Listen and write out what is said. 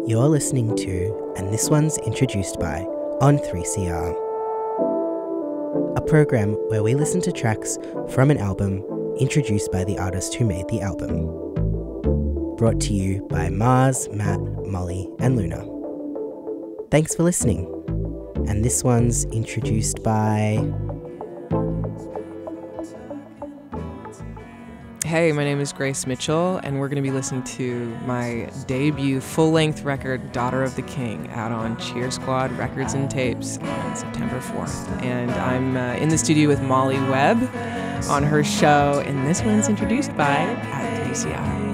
You're listening to, and this one's introduced by, on 3CR, a program where we listen to tracks from an album introduced by the artist who made the album. Brought to you by Mars, Matt, Molly, and Luna. Thanks for listening. And this one's introduced by... Hey, my name is Grace Mitchell, and we're going to be listening to my debut full-length record, Daughter of the King, out on Cheer Squad Records and Tapes on September 4th. And I'm in the studio with Molly Webb on her show, and this one's introduced by at 3CR.